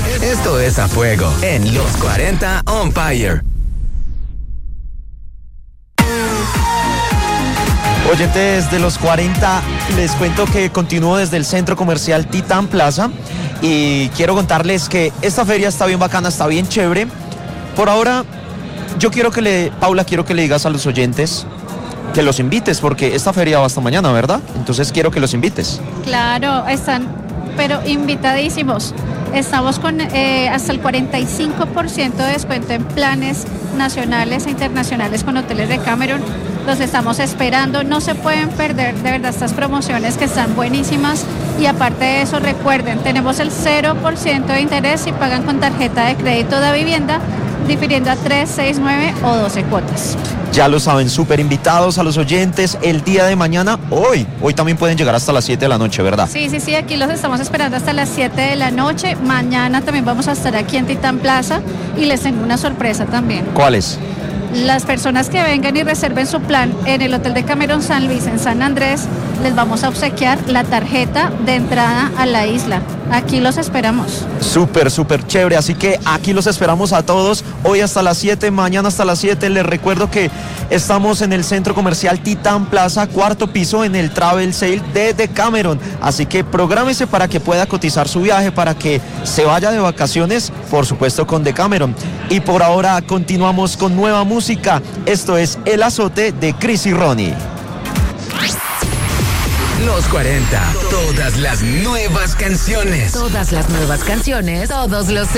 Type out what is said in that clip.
Esto es A Fuego en Los 40 On Fire. Oyentes de Los 40, les cuento que continúo desde el Centro Comercial Titán Plaza y quiero contarles que esta feria está bien bacana, está bien chévere. Por ahora, Paula, quiero que le digas a los oyentes que los invites, porque esta feria va hasta mañana, ¿verdad? Entonces quiero que los invites. Claro, están, pero invitadísimos. Estamos con hasta el 45% de descuento en planes nacionales e internacionales con hoteles de Cameron. Los estamos esperando, no se pueden perder de verdad estas promociones que están buenísimas. Y aparte de eso, recuerden, tenemos el 0% de interés si pagan con tarjeta de crédito de vivienda, difiriendo a 3, 6, 9 o 12 cuotas. Ya lo saben, súper invitados a los oyentes el día de mañana. Hoy también pueden llegar hasta las 7 de la noche, ¿verdad? Sí, aquí los estamos esperando hasta las 7 de la noche. Mañana también vamos a estar aquí en Titán Plaza y les tengo una sorpresa también. ¿Cuál es? Las personas que vengan y reserven su plan en el Hotel de Cameron San Luis en San Andrés, les vamos a obsequiar la tarjeta de entrada a la isla. Aquí los esperamos. Súper chévere, así que aquí los esperamos a todos, hoy hasta las 7, mañana hasta las 7. Les recuerdo que estamos en el Centro Comercial Titán Plaza, 4º piso, en el Travel Sale de Decameron, así que prográmese para que pueda cotizar su viaje, para que se vaya de vacaciones, por supuesto con Decameron. Y por ahora continuamos con nueva música, esto es El Azote de Chris y Ronnie. Los 40, todas las nuevas canciones. Todas las nuevas canciones, todos los